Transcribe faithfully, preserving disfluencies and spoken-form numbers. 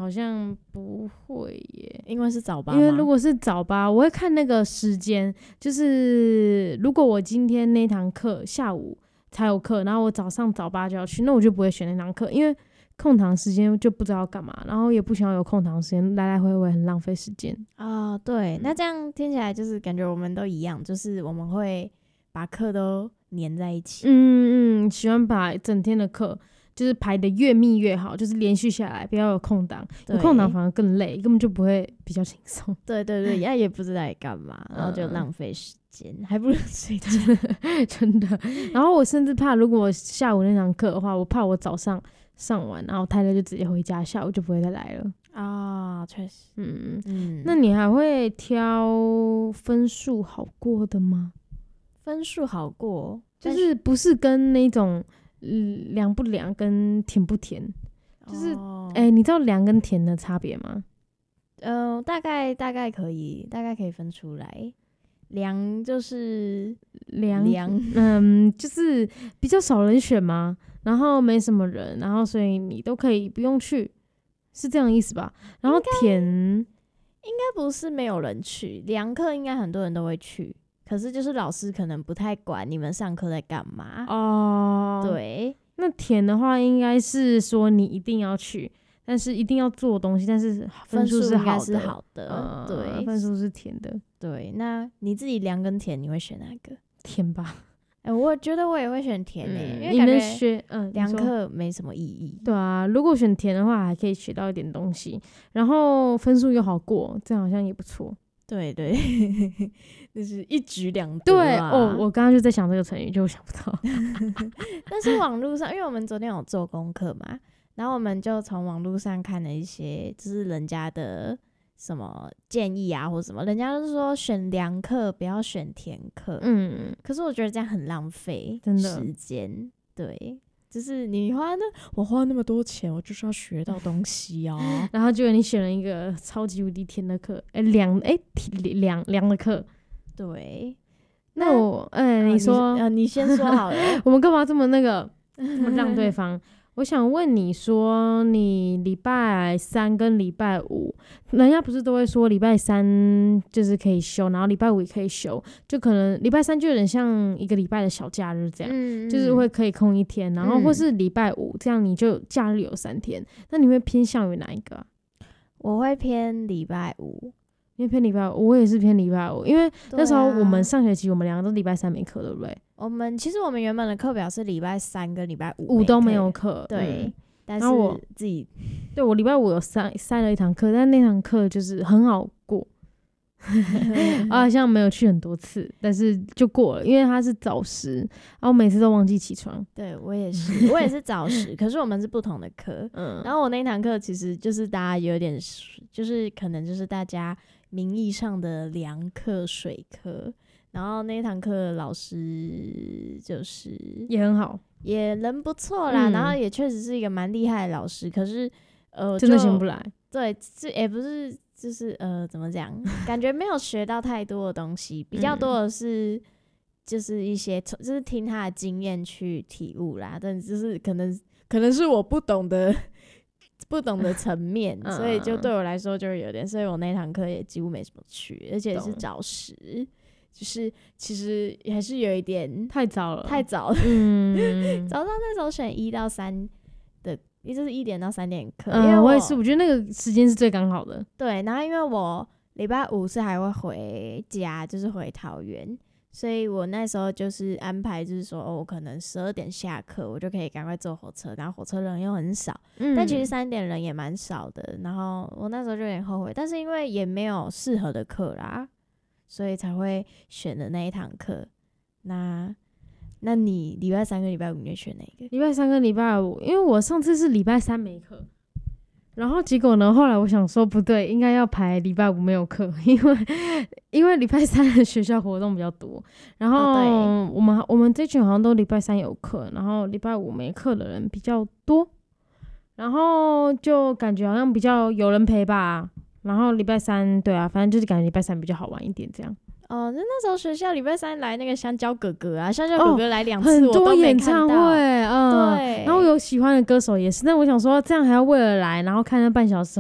好像不会耶， 因为是早八吗？ 因为如果是早八，我会看那个时间，就是如果我今天那堂课下午才有课，然后我早上早八就要去，那我就不会选那堂课，因为空堂时间就不知道干嘛，然后也不想要有空堂时间，来来回回很浪费时间啊、哦。对、 嗯， 那这样听起来就是感觉我们都一样，就是我们会把课都黏在一起。 嗯嗯，喜欢把整天的课就是排得越密越好，就是连续下来，不要有空档，有空档反而更累，根本就不会比较轻松。 对对对，也也不知道在干嘛，然后就浪费时间，还不如睡觉。 真的。然后我甚至怕，如果我下午那堂课的话，我怕我早上上完，然后太累就直接回家，下午就不会再来了。 啊、哦，确实。 嗯嗯， 那你还会挑分数好过的吗？ 分数好过， 就是不是跟那种嗯凉不凉跟甜不甜，就是哎、 哦欸，你知道凉跟甜的差别吗？ 嗯、呃，大概大概可以，大概可以分出来。凉就是凉凉， 嗯，就是比较少人选嘛，然后没什么人，然后所以你都可以不用去，是这样的意思吧？然后甜应该不是没有人去，凉课应该很多人都会去，可是就是老师可能不太管你们上课在干嘛。 哦， 对， 那甜的话应该是说你一定要去，但是一定要做东西，但是分数是好的， 应该是好的， 呃、 对， 分数是甜的。 对，那你自己凉跟甜，你会选哪个？ 甜吧。 哎、欸，我觉得我也会选甜诶、欸嗯， 因为感觉学嗯凉课没什么意义。 对啊，如果选甜的话，还可以学到一点东西，然后分数又好过，这样好像也不错。 对对，就是一举两得、啊。 对哦，我刚刚就在想这个成语，就想不到。 但是网络上，因为我们昨天有做功课嘛，然后我们就从网络上看了一些，就是人家的什么建议啊，或什么，人家都是说选凉课不要选甜课。 嗯， 可是我觉得这样很浪费时间。对。就是你花那我花那么多钱，我就是要学到东西啊。 然后结果你选了一个超级无敌甜的课，哎、欸，凉哎凉凉的课。 对， 那我哎、欸，你说， 呃，你先说好了。 我们干嘛这么那个，这么让对方？我想问你说，你礼拜三跟礼拜五，人家不是都会说礼拜三就是可以休，然后礼拜五也可以休，就可能礼拜三就有点像一个礼拜的小假日这样， 嗯、 就是会可以空一天，然后或是礼拜五、嗯、这样你就假日有三天，那你会偏向于哪一个、啊？ 我会偏礼拜五。 因为偏礼拜五，我也是偏礼拜五，因为那时候我们上学期我们两个都礼拜三没课，对不对？ 我们其实我们原本的课表是礼拜三跟礼拜五五都没有课， 对。 嗯、 但是我自己对我礼拜五有塞塞了一堂课，但那堂课就是很好过，我好像没有去很多次，但是就过了，因为它是早时，然后我每次都忘记起床。 对我也是，我也是早时，可是我们是不同的课。 嗯， 然后我那堂课其实就是大家有点，就是可能就是大家名义上的凉课、水课。然后那堂课老师就是也很好， 也人不错啦， 嗯、 然后也确实是一个蛮厉害的老师。可是呃， 真的醒不来。 对，这也不是，就是呃，怎么讲？感觉没有学到太多的东西，比较多的是就是一些就是听他的经验去体悟啦。但就是可能可能是我不懂的不懂的层面， 嗯、 所以就对我来说就是有点，所以我那堂课也几乎没什么去，而且是早时。就是其实还是有一点太早了， 太早了。 嗯， 早上那时候选一到三的，也就是一点到三点课。 嗯， 因为 我, 我也是，我觉得那个时间是最刚好的。 对，然后因为我礼拜五是还会回家，就是回桃园，所以我那时候就是安排，就是说，哦，我可能十二点下课，我就可以赶快坐火车，然后火车人又很少，嗯、但其实三点人也蛮少的。然后我那时候就有点后悔，但是因为也没有适合的课啦。所以才会选的那一堂课。那那你礼拜三跟礼拜五你会选哪一个？ 礼拜三跟礼拜五，因为我上次是礼拜三没课，然后结果呢，后来我想说不对，应该要排礼拜五没有课，因为因为礼拜三的学校活动比较多，然后我们、哦、我们这群好像都礼拜三有课，然后礼拜五没课的人比较多，然后就感觉好像比较有人陪吧。然后礼拜三，对啊，反正就是感觉礼拜三比较好玩一点，这样。 哦，那那时候学校礼拜三来那个香蕉哥哥啊，香蕉哥哥来两次、 哦， 我都没看到， 很多演唱会，嗯， 对。 然后有喜欢的歌手也是，但我想说，这样还要为了来，然后看那半小时。